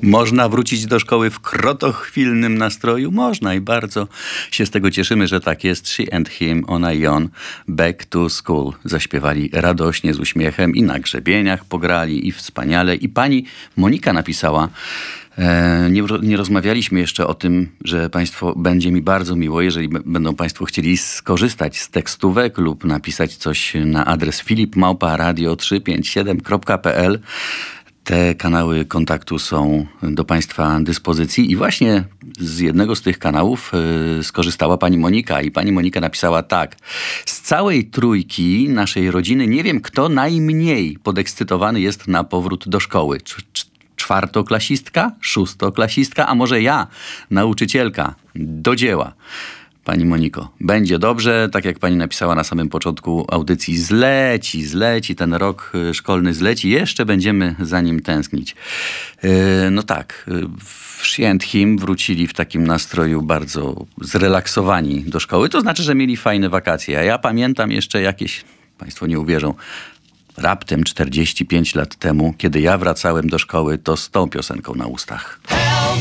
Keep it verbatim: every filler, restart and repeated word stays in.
Można wrócić do szkoły w krotochwilnym nastroju? Można i bardzo się z tego cieszymy, że tak jest. She and him, ona i on, back to school. Zaśpiewali radośnie, z uśmiechem i na grzebieniach pograli i wspaniale. I pani Monika napisała, e, nie, nie rozmawialiśmy jeszcze o tym, że państwo, będzie mi bardzo miło, jeżeli b- będą państwo chcieli skorzystać z tekstówek lub napisać coś na adres filip małpa radio trzysta pięćdziesiąt siedem kropka p l. Te kanały kontaktu są do państwa dyspozycji i właśnie z jednego z tych kanałów y, skorzystała pani Monika i pani Monika napisała tak. Z całej trójki naszej rodziny nie wiem, kto najmniej podekscytowany jest na powrót do szkoły. Cz- cz- czwartoklasistka, szóstoklasistka, a może ja, nauczycielka. Do dzieła. Pani Moniko, będzie dobrze, tak jak pani napisała na samym początku audycji, zleci, zleci, ten rok szkolny zleci, jeszcze będziemy za nim tęsknić. Yy, no tak, w She and him wrócili w takim nastroju bardzo zrelaksowani do szkoły, to znaczy, że mieli fajne wakacje, a ja pamiętam jeszcze jakieś, państwo nie uwierzą, raptem czterdzieści pięć lat temu, kiedy ja wracałem do szkoły, to z tą piosenką na ustach.